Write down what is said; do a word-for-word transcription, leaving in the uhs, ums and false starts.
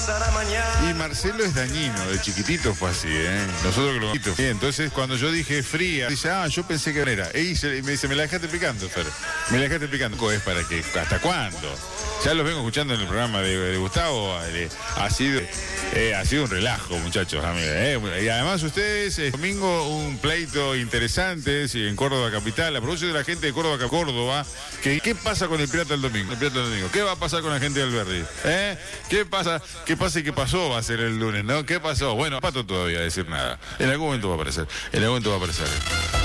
pasará mañana. Y Marcelo es dañino, de chiquitito fue así, ¿eh? Nosotros que lo hemos. Entonces cuando yo dije fría, dice, ah, yo pensé que era. Y me dice, me la dejaste picando, Fer. Me la dejaste picando. ¿Es para que ¿hasta cuándo? Ya los vengo escuchando en el programa de, de Gustavo. Eh, ha sido eh, ha sido un relajo, muchachos, amigos. Eh. Y además ustedes, eh, domingo un pleito interesante sí, en Córdoba Capital. A propósito de la gente de Córdoba, Córdoba, que, ¿qué pasa con el Pirata del domingo? El Pirata del domingo. ¿Qué va a pasar con la gente del Alberdi? ¿Eh? ¿Qué pasa? ¿Qué pasa y qué pasó? Va a ser el lunes, ¿no? ¿Qué pasó? Bueno, Pato todavía decir nada. En algún momento va a aparecer. En algún momento va a aparecer.